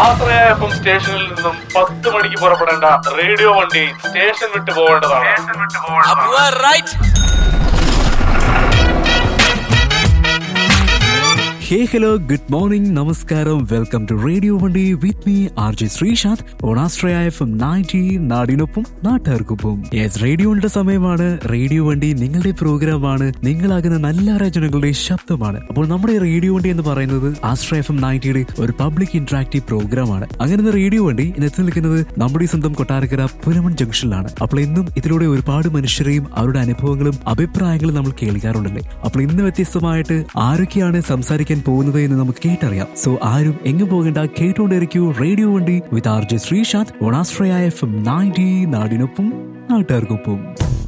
ആശ്രയ FM സ്റ്റേഷനിൽ നിന്നും 10 മണിക്ക് പുറപ്പെടേണ്ട റേഡിയോ വണ്ടി സ്റ്റേഷൻ വിട്ടു പോകേണ്ടതാണ്. Hey, hello, good morning, namaskaram, welcome to Radio Vandi with me, RJ Srishant, on Astraya FM 90, നാടിനൊപ്പം നാട്ടുകാർക്കൊപ്പം. യെസ്, റേഡിയോയുടെ സമയമാണ്. റേഡിയോ വണ്ടി നിങ്ങളുടെ പ്രോഗ്രാമാണ്, നിങ്ങളാകുന്ന നല്ല രചനകളുടെ ശബ്ദമാണ്. അപ്പോൾ നമ്മുടെ റേഡിയോ വണ്ടി എന്ന് പറയുന്നത് ആസ്ട്രയ FM 90യുടെ ഒരു പബ്ലിക് ഇന്ററാക്റ്റീവ് പ്രോഗ്രാമാണ്. അങ്ങനെ റേഡിയോ വണ്ടി ഇന്നെത്തി നിൽക്കുന്നത് നമ്മുടെ സ്വന്തം കൊട്ടാരക്കര പുലമൺ ജംഗ്ഷനിലാണ്. അപ്പോൾ ഇന്നും ഇതിലൂടെ ഒരുപാട് മനുഷ്യരെയും അവരുടെ അനുഭവങ്ങളും അഭിപ്രായങ്ങളും നമ്മൾ കേൾക്കാറുണ്ടല്ലേ. അപ്പോൾ ഇന്ന് വ്യത്യസ്തമായിട്ട് ആരൊക്കെയാണ് സംസാരിക്കാൻ പോകുന്നത് എന്ന് നമുക്ക് കേട്ടറിയാം. സോ ആരും എങ്ങും പോകേണ്ട, കേട്ടുകൊണ്ടിരിക്കൂ റേഡിയോ വണ്ടി വിത്ത് RJ ശ്രീശാന്ത് ഓൺ ആസ്ട്രയ FM 90, നാടിനൊപ്പം നാട്ടുകാർക്കൊപ്പം.